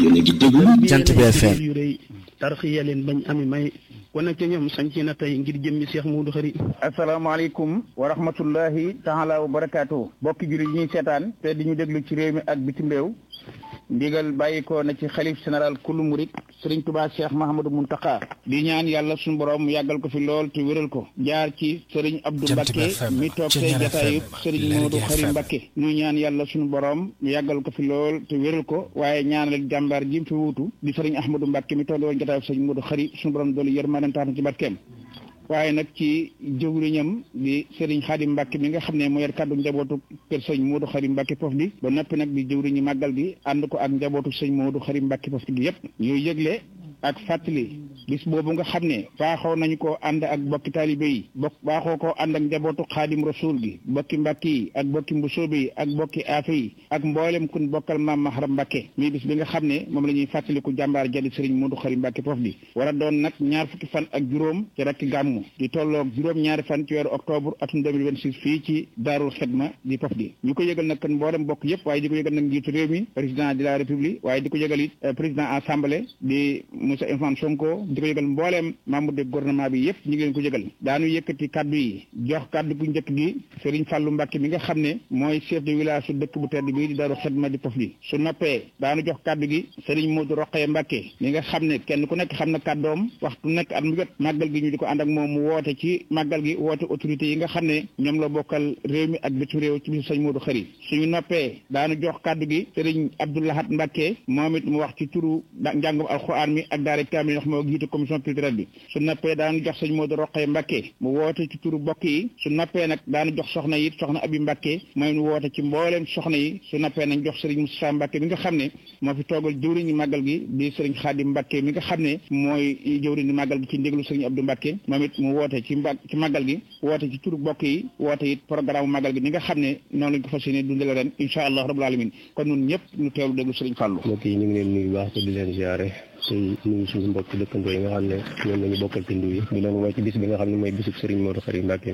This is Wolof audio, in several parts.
yéen a ngi déglu Jant bi FM yu rëy tarxiya leen bañ ami may kon nag ca ñoom sañc na tey ngir jëmmi Cheikh Modou Khari. asalaamaaleykum wa rahmatullahi taala wa barakaatu bokki jullit yi ñuy seetaan te di ñu déglu ci réew mi ak bitim réew ndigal bàyyi ko na ci xalif général kullu murid Serigne Touba Cheikh Mahamadou Mountakha di ñaan yàlla suñu borom mu yàggal ko fi lool te wéral ko jaar ci Serigne Abdou Mbacké mi toog tey jataayub Serigne Modou Khari Mbacké ñu ñaan yàlla suñu borom mu yàggal ko fi lool te wéral ko waaye ñaanal jàmbaar ji fi wuutu di Serigne Ahmadou Mbacké mi toog woon jataayub Serigne Modou Khari suñu borom doolu yërmande tax na ci barkeem waaye nag ci jëwriñam di Serigne Khadim Mbacké mi nga xam ne moo yor kàddu njabootu kër Serigne Modou Khari Mbacké Pof di ba noppi nag di jëwriñu màggal gi ànd ko ak njabootu Serigne Modou Khari Mbacké Pof gi yëpp ñuy yëgle ak fàttali bis boobu nga xam ne baaxoo nañu ko ànd ak bokki taalibe yi baaxoo ko ànd ak njabootu Xaadim Rasul gi bokki Mbàkke yi ak bokki Mbusoobe yi ak bokki Aafe yi ak mboolem kun bokkal maam Mahram Mbacké mi bis bi nga xam ne moom la ñuy fàttaliku jàmbaar jadi Serigne Modou Khari Mbacké Pof di war a doon nag ñaar fukki fan ak juróom ci rakki gàmmu di tolloog juróom-ñaari fan ci weeru octobre atum 2026 fii ci Daarul Xidma di Pof di ñu ko yëgal nag kan mboolem bokk yëpp waaye di ko yëgal nag njiitu réew mi président de la république waaye di ko yëgal it président assemblée di Moussa Ousmane Sonko di ko yëgal mbooleem membre de gouvernement bi yëpp ñu ngi leen ko yëgal daanu yëkkati kaddu yi jox kaddu gu njëkk gi Serigne Fallou Mbacké mi nga xam ne mooy chef de village su dëkk bu tedd bi di Daaru Xidma di Pof di su noppee daanu jox kaddu gi Serigne Modou Rokhaya Mbacké mi nga xam ne kenn ku nekk xam na kaddoom waxtu nekk at mu jot màggal gi ñu di ko ànd ak moom mu woote ci màggal gi woote autorité yi nga xam ne ñoom la bokkal réew mi ak bitim réew ci bisu Serigne Modou Khari suñu noppee daanu jox kaddu gi Serigne Abdou Lahad Mbacké moom it mu wax ci turu njàngum alxuraan mi ak daara kaamil ndax moo jiite commission culturelle bi su nappee daanu jox sëñ Modou Rokhaya Mbacké mu woote ci turu bokk yi su nappee nag daanu jox soxna yi soxna Abi Mbacké mooy mu woote ci mbooleem soxna yi su nappee nañ jox Serigne Moustapha Mbacké mi nga xam ne moo fi toogal jëwriñu màggal gi di Serigne Khadim Mbacké mi nga xam ne mooy jëwriñu màggal gi ci ndéglu Serigne Abdou Mbacké moom it mu woote ci màggal gi woote ci turu bokk yi woote it programme màggal gi ni nga xam ne noonu lañ ko fas yéene dundale ren incha allah rabbul alamin kon ñun ñëpp ñu teewlu déglu Serigne Fallou. mbokk yi ñu ngi leen nuyu baax te di leen ziare tey nuyu suñu mbokk dëkkandoo yi nga xam ne ñoom lañu bokkal ci ndu yi di leen woo ci bis bi nga xam ne mooy bisub Serigne Modou Khari Mbacké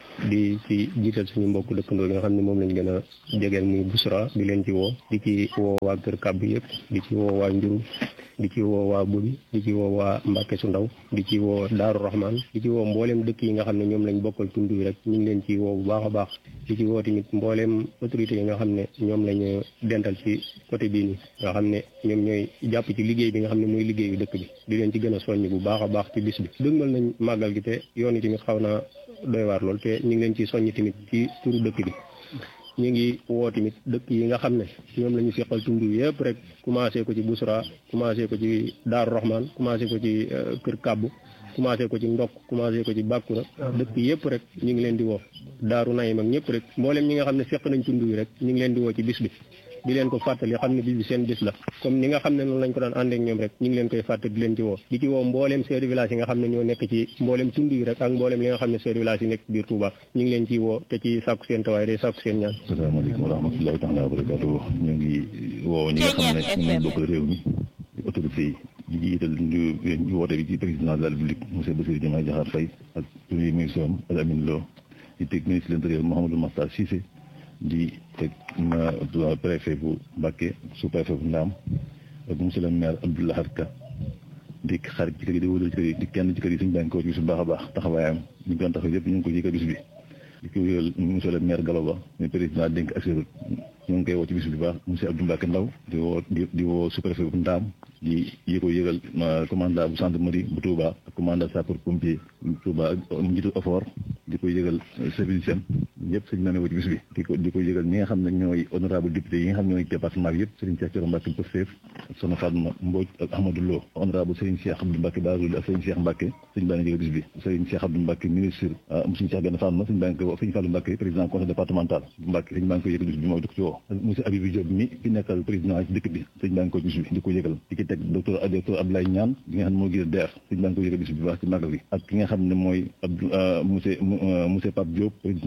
di ci jiital suñu mbokk dëkkandoo yi nga xam ne moom lañ gën a jegeel muy Busra di leen ci woo di ci woo waa Kër Kàbb yëpp di ci woo waa Njuru di ci woo waa Buli di ci woo waa Mbacké su ndaw di ci woo Daaru Rahman di ci woo mbooleem dëkk yi nga xam ne ñoom lañ bokkal tund yi rek ñu ngi leen ci woo bu baax a baax di ci woo tamit mbooleem autorité yi nga xam ne ñoom lañu dental ci côté bii nii nga xam ne ñoom ñooy jàpp ci liggéey bi nga xam ne mooy liggéeyu dëkk bi di leen ci gën a soññ bu baax a baax ci bis bi dëgmal nañ màggal gi te yoon yi tamit xaw na doy waar lool te ñu ngi leen ci soññ tamit ci turu dëkk bi ñu ngi woo tamit dëkk yi nga xam ne ñoom la ñu seqal tund yëpp rek commencé ko ci Busra commencé ko ci Daaru Rahman commencé ko ci Kër Kàbbu commencé ko ci Ndokk commencé ko ci Bàkkura dëkk yëpp rek ñu ngi leen di woo Daaru Nayim ak ñëpp rek mboolem ñi nga xam ne seq nañ tund yi rek ñu ngi leen di woo ci bis bi di leen ko fàttali xam ne bis bi seen bis la comme ni nga xam ne noonu lañ ko daan ànd ak ñoom rek ñu ngi leen koy fàttali di leen ci woo di ci woo mbooleem chef de village yi nga xam ne ñoo nekk ci mbooleem tund yi rek ak mbooleem li nga xam ne chef de village yi nekk biir Touba ñu ngi leen ciy woo te ci sàkku seen tawaay day sàkku seen ñaan. asalaamaaleykum wa rahmatullahi taala wa barakatuh ñu ngi woo ñi nga xam ne ñoom lañ bokkal réew mi autorité yi di jiital ñu woote bi ci président de la République monsieur Bassirou Diomaye Diakhar Faye ak premier ministre am Alamine Lo di teg ministre de l'Intérieur Mouhamadou Makhtar Cissé di teg préfet bu Mbacké sous-préfet bu Ndaam ak monsieur le maire Abdou Lahad Ka di xarit ci kër yi di wóolu ci kër yi di kenn ci kër yi suñu bànk ko ci bis bu baax a baax taxawaayam ñu doon taxaw yëpp ñu ngi ko yëgal bis bi di ko yëgal monsieur le maire Gallo Ba muy président dénk assuré ñu ngi koy woo ci bis bi baax monsieur Abdou Mbacké Ndaw di woo sous-préfet bu Ndaam di ko yëgal commandant bu gendarmerie bu Touba ak commandant sapeur pompier bu Touba ak njiitu effort di ko yëgal service sem ñëpp sëñ na woo ci bis bi di ko yëgal ñi nga xam ne ñooy honorable député yi nga xam ne ñooy département bi yëpp Serigne Cheikh Thioro Mbacké Pastef ak Soxna Fatma Mbodj ak Ahmadou Lo honorable Serigne Cheikh Abdou Mbacké Bazoul ak Serigne Cheikh Mbacké sëñ baa ngi yëgal bis bi Serigne Cheikh Abdou Mbacké ministre monsieur Cheikh Gana Fatma sëñ baa ngi ko sëñ Fallou Mbacké président conseil départemental bu Mbacké sëñ baa ngi ko yëgal bis bi mooy di ko ci woo monsieur Abibou Diop mi fi nekkal président ci dëkk bi sëñ baa ngi ko bis bi di ko yëgal di ci teg docteur Abdoulaye Niane bi nga xam ne moo gis DER sëñ baa ngi ko yëgal bis bi baax ci màggal gi ak ki nga xam ne mooy monsieur Pape Diop président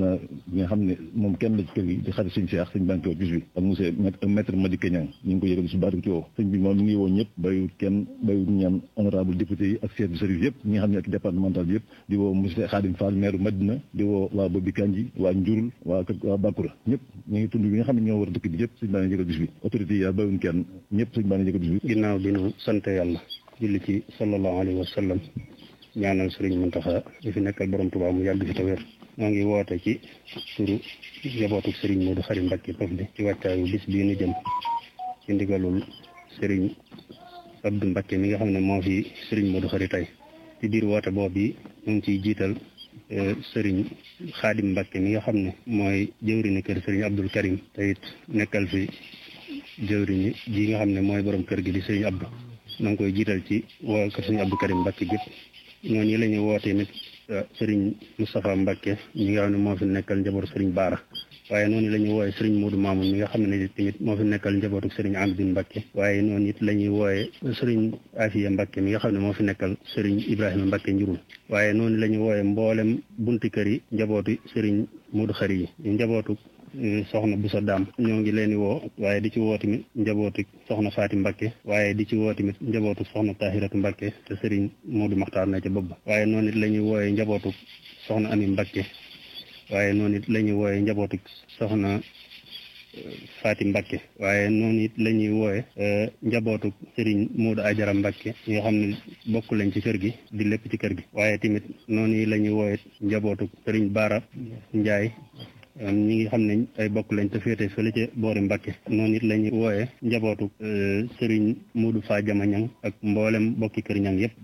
bi nga xam ne moom kenn la ci kër gi di xarit sëñ Cheikh sëñ banque bis bi ak monsieur maître Madické Niang ñu ngi ko yëgal su baatu ci woo sëñ bi moom mi ngi woo ñëpp bayut kenn bayut ñaan honorable député yi ak chef de service yëpp ñi nga xam ne ak départemental bi yëpp di woo monsieur Khadim Fall maire Madina di woo waa Bobi Kanji waa Njurul waa Bakura ñëpp ñu ngi tund bi nga xam ne ñoo war dëkk bi yëpp sëñ baa ngi yëgal bis bi autorité yi bayut kenn ñëpp sëñ baa ngi yëgal bis bi ginnaaw bi nu sant yàlla julli ci sallallahu alayhi wa sallam ñaanal Sëriñ Muntaxa di fi nekkal borom Tuubaa mu yàgg fi te wér moo ngi woote ci turu njabootu Sëriñ Modou Khary Mbacké Pofdy ci wàccaayu bis bii nu jëm ci ndigalul Sëriñ Abdou Mbacké mi nga xam ne moo fi Sëriñ Modou Khary tey ci biir woote boobu yi ñu ngi ciy jiital Sëriñ Xaadim Mbacké mi nga xam ne mooy jëwriñu kër Sëriñ Abdul Karim te it nekkal fi jëwriñu ji nga xam ne mooy borom kër gi di Sëriñ Abdou na nga koy jiital ci waa kër Sëriñ Abdou Karim Mbacké gépp ñooñu la ñuy wootee nit Sëriñ Moustapha Mbacké ñi nga xam ne moo fi nekkal njabootu Sëriñ Baara waaye noonu la ñuy wooye Sëriñ Modou Mamoun mi nga xam ne tamit moo fi nekkal njabootu Sëriñ Amdine Mbacké waaye noonu it la ñuy wooye Sëriñ Afiya Mbacké mi nga xam ne moo fi nekkal Sëriñ Ibrahima Mbacké Njurul waaye noonu la ñuy wooye mboolem bunti kër yi njabootu Sëriñ Modou Khary yi njabootu soxna Boussa Dam ñoo ngi leen di woo waaye di ci woo tamit njabootu soxna Faati Mbacké waaye di ci woo tamit njabootu soxna Tahiratu Mbacké te Sëriñ Modou Maxtaar na ca bopp ba waaye noonu it la ñuy wooye njabootu soxna Ami Mbacké waaye noonu it la ñuy wooye njabootu soxna Faati Mbacké waaye noonu it la ñuy wooye njabootu Sëriñ Modou Ajara Mbacké ñi nga xam ne bokk lañ ci kër gi di lépp ci kër gi waaye tamit noonu la ñuy wooye njabootu Sëriñ Baara Njaay ñi ngi xam ne ay bokk lañ te féete fële ca boori Mbacké noonu it la ñuy wooye njabootu Sëriñ Modou Fa Jama Ñang ak mboolem bokki kër ñang yëpp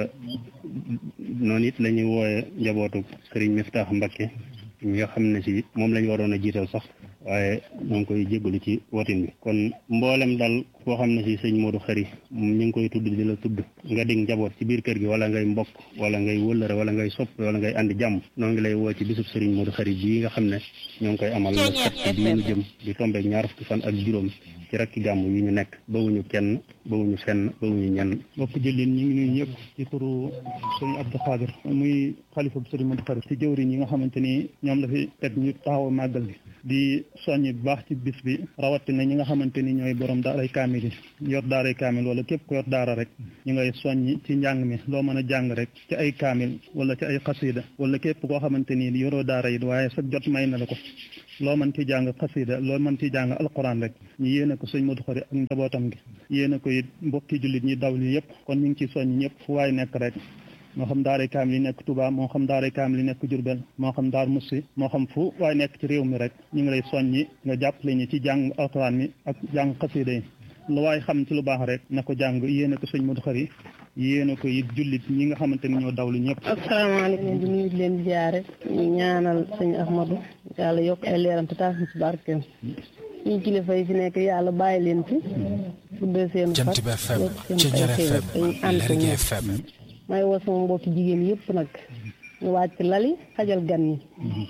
noonu it la ñuy wooye njabootu Sëriñ Miftaax Mbacké ñi nga xam ne si moom lañ waroon a jiital sax waaye ñoo ngi koy jégalu ci wotin bi kon mboolem daal koo xam ne si sëñ Modou Khary ñu ngi koy tudd di la tudd nga dig njaboot ci biir kër gi wala ngay mbokk wala ngay wëllëre wala ngay sopp wala ngay àndi jàmm noo ngi lay woo ci bisub Sëriñ Modou Khary bii nga xam ne ñoo ngi koy amal la sat bii ñu jëm di tombeek 20 fan ak juróom ci rakki gàmm yi ñu nekk bawuñu kenn bawuñu fenn bawuñu ñenn mbokk jëlin ñi ngi nuyu ñëpp ci turu Sëriñ Abdou Khadir muy xalifa bu Sëriñ Modou Khary ci jëwriñ yi nga xamante ni ñoom la fi teg ñu taxaw màggal bi di soññi bu baax ci bis bi rawatina ñi nga xamante ni ñooy borom daaray kaamil yi yor daaray kaamil wala képp ku yor daara rek ñu ngay soññi ci njàng mi loo mën a jàng rek ci ay kaamil wala ci ay xasida wala képp koo xamante ni yoroo daara yi waaye sa jot may na la ko loo mën ci jàng xasida loo mën ci jàng alquran rek ñu yéene ko sëñ Modou Khary ak njabootam gi yéene ko it mbokki jullit ñi daw li yëpp kon ñu ngi ci soññ ñëpp fu waay nekk rek moo xam daaray kaamil yi nekk Touba moo xam daaray kaamil yi nekk Diourbel moo xam daar Moussi moo xam fu waaye nekk ci réew mi rek ñu ngi lay soññi nga jàppale ñu ci jàng alquran mi ak jàng xasida yi lu waaye xam ci lu baax rek na ko jàng yéene ko sëñ Modou Khary yéene ko it jullit ñi nga xamante ni ñoo dawlu ñëpp. asalaamaaleykum di nuyu leen di jaare ñu ñaanal sëñ Ahmadou yàlla yokk ay leeram te taas ci barkeem ñu kilifa yi fi nekk yàlla bàyyi leen fi guddee seen fat yokk seen ay xéewal dañu ànd ko ñëpp may woo sama mbokki jigéen yëpp nag ñu wàcc lali xajal gan ñi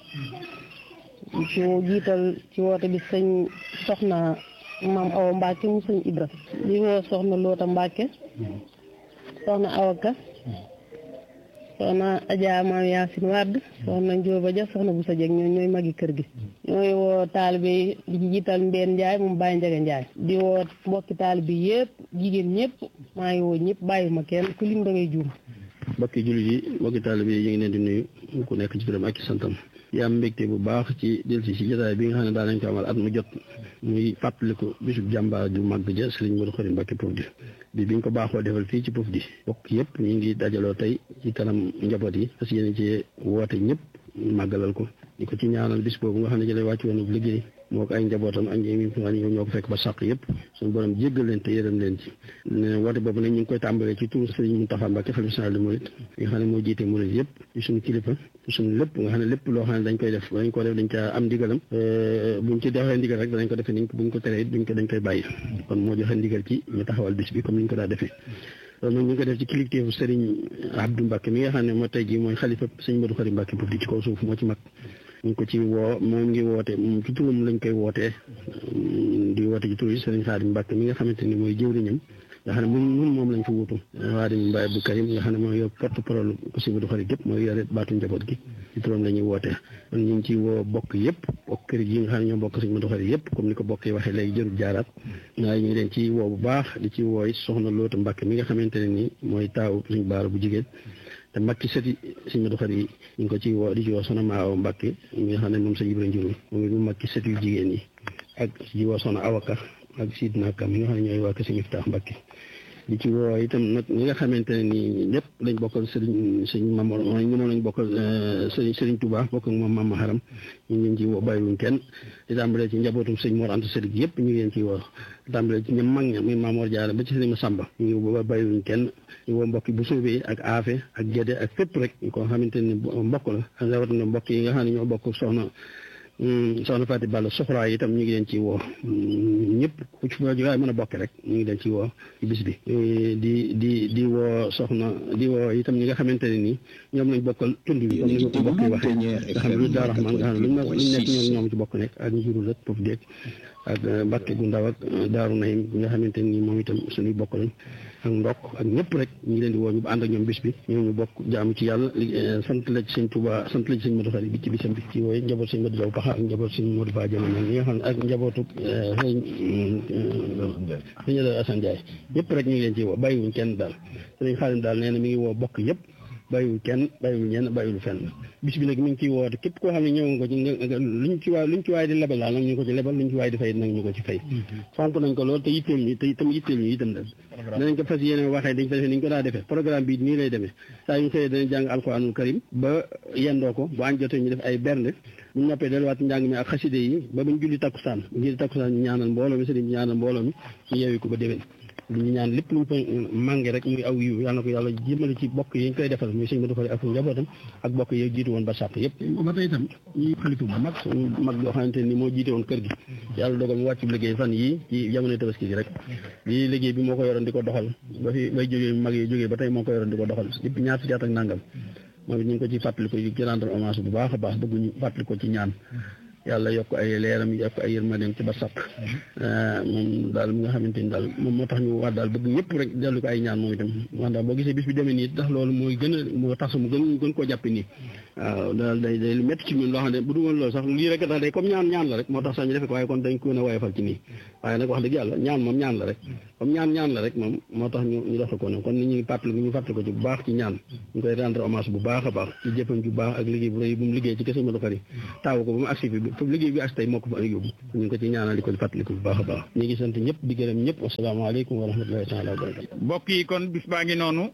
ñu jiital ci woote bi sëñ soxna maam Awa Mbacké mu sëñ Ibra di woo soxna Loota Mbacké soxna Awaka soxna Adja Maam Yaasin Wàdd soxna Njóoba Ja soxna Busa Jeg ñooy magi kër gi ñooy woo taalibe yi di ci jiital Mbeen Njaay moom Baye Njaga Njaay di woo mbokki taalibe yi yëpp jigéen ñëpp maa ngi woo ñëpp bàyyi ma kenn ku lim da ngay juum mbokki jullit yi mbokki taalibe yi ñu ngi leen di nuyu ku nekk ci turam ak ci santam yi am mbégte bu baax ci delsi si jotaay bi nga xam ne daa nañ ko amal at mu jot muy fàttaliku bisub jàmbaar ju màgg ja Sëriñ Modou Khary Mbacké Pofdy bi biñ ko baaxoo defal fii ci Pofdy bokk yëpp ñu ngi dajaloo tey ci kanam njaboot yi parce que yéen ci woote ñëpp màggalal ko di ko ci ñaanal bis boobu nga xam ne ci lay wàcc woon liggéey moo ko ay njabootam ak ñi ñoo ko fekk ba sàq yëpp suñu borom jéggal leen te yërëm leen ci ne woote boobu nag ñu ngi koy tàmbalee ci turu Sëriñ Mountakha Mbacké xalifa général des mourides nga xam ne moo jiite murid yëpp ci suñu kilifa suñu lépp nga xam ne lépp loo xam ne dañ koy def dañ ko def dañ ca am ndigalam buñ ci defee ndigal rek danañ ko defee buñ ko teree dañ koy bàyyi kon moo joxe ndigal ci ñu taxawal bis bi comme ni ñu ko daa defee loolu nag ñu ngi ko def ci kilifteefu Sëriñ Abdou Mbacké mi nga xam ne moo tey jii mooy xalifa Sëriñ Modou Khary Mbacké Pofdy ci kaw suuf moo ci mag ñu ko ci woo moom ngi woote moom ci turam lañ koy wootee di woote ci tur yi Sëriñ Xaadim Mbacké mi nga xamante ni mooy jëwriñam nga xam ne mun moom lañ fa wutu waa di Mbaye Abdou Karim nga xam ne mooy yor porte parole ko Sëñ Modou Khari gépp mooy yore baatu njaboot gi ci turam la ñuy wootee kon ñu ngi ciy woo bokk yëpp bokk kër yi nga xam ne ñoo bokk Sëñ Modou Khari yëpp comme ni ko bokk yi waxee léegi jërul jaaraat waaye ñu ngi leen ci woo bu baax di ci wooy soxna Loota Mbàkke mi nga xamante ne nii mooy taaw Sëñ Baara bu jigéen te mag ci sëti Sëñ Modou Khari yi ñu ngi ko ci woo di ci woo soxna Maawa Mbàkke mi nga xam ne moom Sëñ Ibra Njur moom it mu mag ci sëti yu jigéen yi ak ci woo soxna Awaka ak Sidna Kam mi nga xam ne ñooy waa Kër Sëñ Miftaax Mbàkke di ci woo itam nag ñi nga xamante ne nii ñëpp lañ bokkal sëñ Mamor mooy ñu moom lañ bokkal sëriñ Touba bokk ak moom Mama Haram ñu ngi leen ci woo bàyyiwuñ kenn di tàmbalee ci njabootum sëñ Mor Anta Sëriñ yëpp ñu ngi leen ciy woo di tàmbalee ci ñam mag ña muy Mamor Jaara ba ci sëñ Masamba ñu ngi woo bàyyiwuñ kenn ñu woo mbokk bu suubee ak aafe ak gédé ak fépp rek ñu ko xamante ne mbokk la ak rawatina mbokk yi nga xam ne ñoo bokk soxna Faati Balla Soxra yi itam ñu ngi leen ci woo ñëpp ku ci waaye mën a bokk rek ñu ngi leen ci woo ci bis bi di woo soxna di woo itam ñi nga xamante ne nii ñoom lañ bokkal tund bi comme ni ko bokk yi waxee nga xam ne lu Daaru Rahmaan nga xam ne luñ nekk ñoom ci bokk nekk ak njurul rek foofu déeg ak Mbàkke gu ndaw ak Daaru Nahim bi nga xamante ne nii moom itam suñuy bokk lañ ak ndokk ak ñëpp rek ñu ngi leen di woo ñu ànd ak ñoom bis bi ñoo ñu bokk jaamu ci yàlla sant la ci Sëñ Tuubaa sant la ci Sëñ Modou Khari bi ci bisam bi ci wooye njaboot Sëñ Modou Jaw Paxa ak njaboot Sëñ Modou Ba Jaman ñi nga xam ne ak njabootu Sëñ Assane Ndiaye ñëpp rek ñu ngi leen ci woo bàyyiwuñ kenn daal Sëñ Xaadim daal nee na mi ngi woo bokk yëpp bàyyiwul kenn bàyyiwul ñenn bàyyiwul fenn bis bi nag mi ngi ciy woote képp koo xam ne ñëw nga ko ci luñ ci waay di lebal daal nag ñu ko ci lebal luñ ci waay di fay nag ñu ko ci fay fonk nañ ko lool te yitteel ñu te itam yitteel ñu itam danañ ko fas yéene waxee dañ ko defee niñ ko daa defee programme bi nii lay demee saa yu ñu xëyee danañ jàng alxuraanul karim ba yendoo ko bu añ jotee ñu def ay bernde bu ñu noppee delluwaat njàng mi ak xaside yi ba buñ julli takkusaan ñu ñaanal mbooloo mi sëriñ bi ñaanal mbooloo mi ñu yeewi ko ba déwén li ñu ñaan lépp lu ko mànge rek muy aw yiw yàlla na ko yàlla jëmale ci bokk yi ñu koy defal muy Sëñ Modou Khari ak njabootam ak bokk yi jiitu woon ba sàpp yëpp ba tey itam ñuy xalifa bu mag suñu mag yoo xamante ni moo jiite woon kër gi yàlla dogal mu wàcc liggéey fan yii ci jamono tabaski gi rek lii liggéey bi moo ko yoroon di ko doxal ba fi bay jógee mag yi jógee ba tey moo ko yoroon di ko doxal depuis ñaar fukki at ak nangam moom it ñu ngi ko ci fàttali ko ci rendre hommage bu baax a baax bëgg ñu fàttali ko ci ñaan yàlla yokk ay leeram yokk ay yërmandeem ci ba sàpp moom daal mi nga xamante ni daal moom moo tax ñu wax daal bëgg ñëpp rek dellu ko ay ñaan moom itam wax daal boo gisee bis bi demee nii tax loolu mooy gën a moo tax mu gën koo jàppe nii waaw daal day lu métti ci ñun loo xam ne bu du woon loolu sax lii rek tax day comme ñaan la rek moo tax sax ñu defe ko waaye kon dañ ko gën a woyofal ci nii waaye nag wax dëgg yàlla ñaan moom ñaan la rek comme ñaan la rek moom moo tax ñu doxe ko ne kon ni ñu fàttali ko ci bu baax ci ñaan ñu koy rendre hommage bu baax a baax ci jëfam ju baax ak liggéey bu rëy bu mu liggéey ci Sëñ Modou Khari taawu ko ba mu agsi fi foofu liggéey bi agsi tey moo ko fa yóbbu ñu ngi ko ci ñaanal di ko fàttali ko bu baax a baax ñu ngi sant ñëpp di gërëm ñëpp asalaamaaleykum wa rahmatullahi taala wa barakatu mbokk yi kon bis baa ngi noonu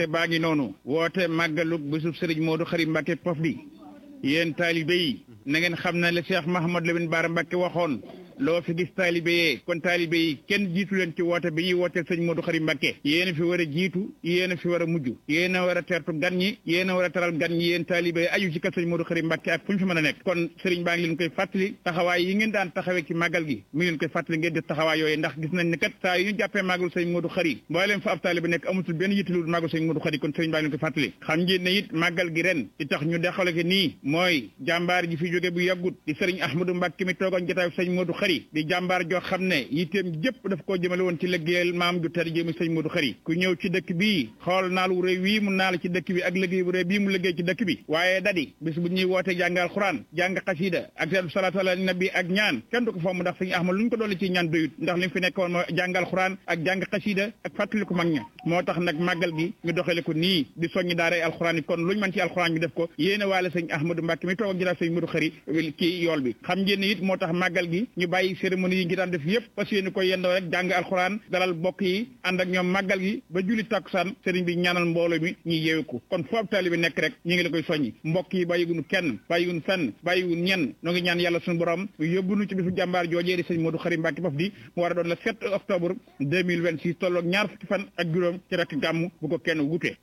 woote màggalu bisub Sëriñ Modou Khari Mbacke Pofdy yéen taalibe yi na ngeen xam ne la Cheikh Mahamad Lamine Bara Mbacke waxoon loo fi gis taalibe yee kon taalibe yi kenn jiitu leen ci woote bi ñuy wooteel Sëñ Modou Khari Mbacke yéen a fi war a jiitu yéen a fi war a mujj yéen a war a tertu gan ñi yéen a war a taral gan ñi yéen taalibe yi aju ci kër Sëñ Modou Khari Mbacke ak fu ñu fi mën a nekk kon sëriñ baa ngi leen koy fàttali taxawaay yi ngeen daan taxawee ci màggal gi mi ngi leen koy fàttali ngeen def taxawaay yooyu ndax gis nañ ne kat saa yu ñu jàppee màggalu Sëñ Modou Khari mbooleem fa ab taalibe nekk amutul benn yittalul màggalu Sëñ Modou Khari kon sëriñ baa ngi leen koy fàttali xam ngeen ne it màggal gi ren di tax ñu dexale ko nii mooy jàmbaar ji fi jóge bu yàggut di sëriñ Ahmadou Mbacke mi toogoon jotaayu Sëñ Modou Khari di jàmbaar joo xam ne yitteem jëpp daf koo jëmale woon ci liggéeyal maam ju tedd ji muy Sëñ Modou Khari ku ñëw ci dëkk bii xool naal wu réy wii mu naal ci dëkk bi ak liggéey bu réy bii mu liggéey ci dëkk bi waaye dadi bis bu ñuy woote jàngal xuraan jàng xasida ak seen salaatu ala nabi ak ñaan kenn du ko fomm ndax Sëñ Ahmad lu ñu ko dolli ci ñaan doyut ndax li mu fi nekkoon mooy jàngal xuraan ak jàng xasida ak fàttali ko mag ña moo tax nag màggal gi ñu doxale ko nii di soññi daaray alxuraan yi kon luñ mën ci alxuraan ñu def ko yéene waale Sëñ Ahmadou Mbacke mi toog ak jëlaat Sëñ Modou Khari ci yool bi xam ngeen ne it moo tax màggal gi ñu bàyyi cérémonie yi ngi daan def yëpp parce que ko yendoo rek jàng alxuraan dalal bokk yi ànd ak ñoom màggal gi ba julli takkusaan sëriñ bi ñaanal mbooloo mi ñuy yeewu ko kon foofu taalibe nekk rek ñu ngi la koy soññi mbokk yi bàyyiwuñu kenn bàyyiwuñu fenn bàyyiwuñu ñenn noo ngi ñaan yàlla suñu borom yóbbuñu ci bisu jàmbaar joojee di Sëñ Modou Khari Mbacke Pofdy mu war a doon le 7 octobre 2026 tolloog ñaar fukki fan ak juróom ci rek gàmmu bu ko kenn wute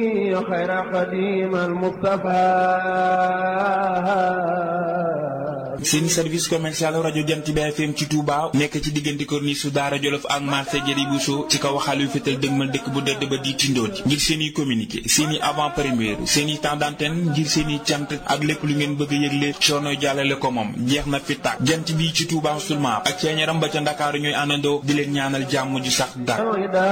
خير قديم المصطفى seen service commercial rajo Jant bi FM ci Touba nekk ci diggante corniche su Daara Jolof ak marché Jëri Bousso ci kaw waxal yu fetal dëgmal dëkk bu dëdd ba di Tindoodi ngir seen i communiqué seen i avant première seen i temps d'antenne ngir seen i cant ak lépp lu ngeen bëgg a yëgle coono jàllale ko moom jeex na fi tàkk Jant bi ci Touba seulement ak ceeñaram ba ca Ndakaaru ñooy àndandoo di leen ñaanal jàmm ju sax dàkk.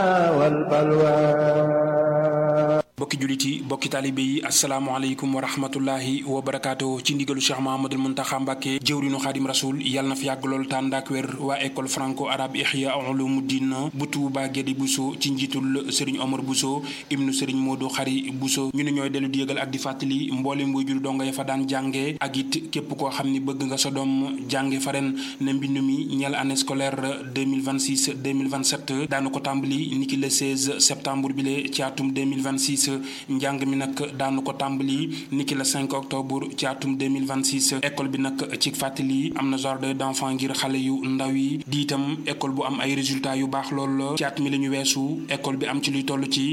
bokki jullit yi bokki taalibe yi asalaamaaleykum wa rahmatullahi wa barakaatu ci ndigalu Cheikh Mahamadul Muntaxa Mbàkke jëwrinu Xaadim Rasul yàlla na fi yàgg lool tànd ak wér waa école franco arabe Ihya Ulumuddin bu Tuuba Gédé Bousso ci njiitul Serigne Omar Bousso ibnu Serigne Modou Khari Bousso ñu ne ñooy dellu di yëgal ak di fàttali mboolem buy jur donga ya fa daan jànge ak it képp koo xam ni bëgg nga sa doom jànge fa ren ne mbind mi ñeel année scolaire 2026 2027 daanu ko tàmbali niki le 16 septembre bi le ci atum 2026 njàng mi nag daanu ko tàmbali niki la 5 octobre ci atum 2026 école bi nag ci fàttali am na jardin d'enfant ngir xale yu ndaw yi di itam école bu am ay résultats yu baax lool ci at mi la ñu weesu école bi am ci luy toll ci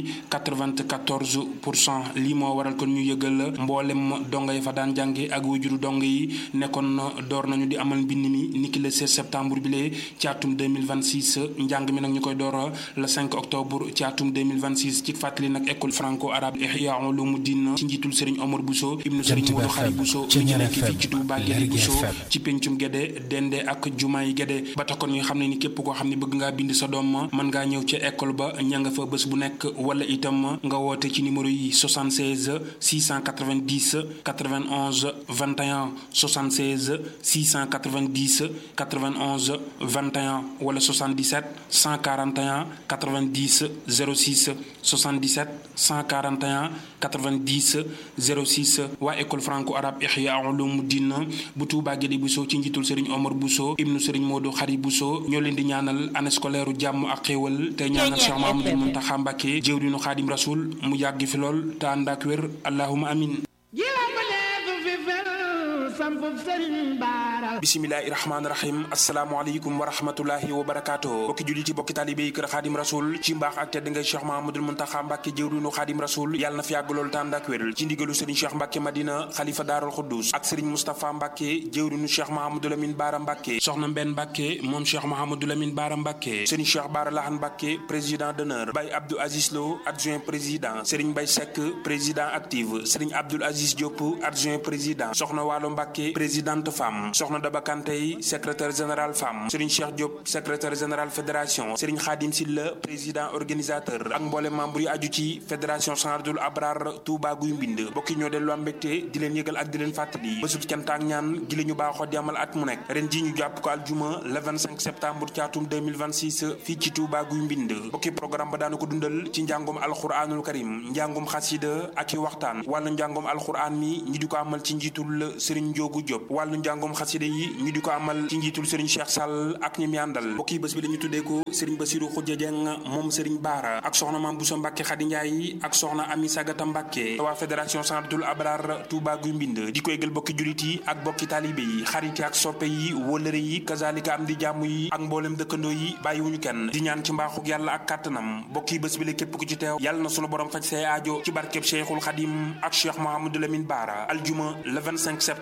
94%. lii moo waral kon ñu yëgal mboolem donga yi fa daan jànge ak wajuru donga yi nekkoon door nañu di amal mbind mi niki le 16 septembre bi lee ci atum 2026 njàng mi nag ñu koy door le 5 octobre ci atum 2026 ci fàttali nag école franco arabe Ihya Ulumuddin ci njiitul Serigne Omar Bousso ibnu Serigne Modou Khari Bousso mi ngi nekk fii ci Touba Gédé Bousso ci pencum Gédé dende ak jumaay Gédé ba tax kon ñu xam ne ni képp koo xam ne bëgg ngaa bind sa doom mën ngaa ñëw ca école ba ña nga fa bés bu nekk wala itam nga woote ci numéro yi 76 690 91 21 76 690 91 21 wala 77 141 90 06 77 141 90 06 waa école franco arabe Ihya Ulumuddin bu Touba Gédé Bousso ci njiitul Serigne Omar Bousso ibnu Serigne Modou Khari Bousso ñoo leen di ñaanal année scolaire jàmm ak xéewal te ñaanal Cheikh Mahamadou Muntaxa Mbàkke jëwriñu Xaadim Rasul mu yàgg fi lool te ànd ak wér allahuma amin. bisimilahi rahmaani rahim asalaamaaleykum wa rahmatullahi wa barakaatu bokki jullit yi bokki taalibe yi kër Xaadim Rasul ci mbaax ak tedd ngay Cheikh Mahamadul Muntaxa Mbàkke jëwriñu Xaadim Rasul yàlla na fi yàgg lool tànd ak wér ci ndigalu Serigne Cheikh Mbàkke Madina xalifa Daarul Xuddus ak Serigne Moustapha Mbàkke jëwriñu Cheikh Mahamadou Lamine Baara Mbàkke soxna Mbenn Mbàkke moom Cheikh Mahamadou Lamine Baara Mbàkke Serigne Cheikh Baara Lahan Mbàkke président d'honneur Baye Abdou Aziz Lo adjoint président Serigne Baye Seck président active Serigne Abdoul Aziz Diop adjoint président soxna Waalo Mbàkke présidente femme soxna Daba Kantey secrétaire général femme Serigne Cheikh Diop secrétaire général fédération Serigne Khadim Silla président organisateur ak mboole membre yu aju ci fédération Sanadul Abrar Touba Guy Mbind bokki ñoo dellu am mbégte di leen yëgal ak di leen fàttali bésub cant ak ñaan gi la ñu baaxoo di amal at mu nekk ren ji ñu jàpp ko aljuma le 25 septembre ci atum 2026 fii ci Touba Guy Mbind bokki programme ba daana ko dundal ci njàngum alxuraanul karim njàngum xasida ak i waxtaan wàllu njàngum alxuraan mi ñi di ko amal ci njiitul Serigne Njoogu Diop wàllu njàngum xasida yi ñu di ko amal ci njiitul Serigne Cheikh Sall ak ñi mi àndal bokki bés bi la ñu tuddee ko Serigne Bassirou Khoudia Dieng moom Serigne Baara ak soxna Maam Bousso Mbàkke Xadi Njaay ak soxna Ami Sagata Mbàkke waa fédération Sanadul Abrar Touba Guy Mbind di ko yëgal bokki julit yi ak bokki taalibe yi xarit yi ak soppe yi wëllëre yi kazalika am di jàmm yi ak mboolem dëkkandoo yi bàyyiwuñu kenn di ñaan ci mbaaxug yàlla ak kàttanam bokki bés bi la képp ku ci teew yàlla na sunu borom faj say aajo ci barkeb Cheikhul Xadim ak Cheikh Mahamadou Lamine Baara aljuma le 25 septembre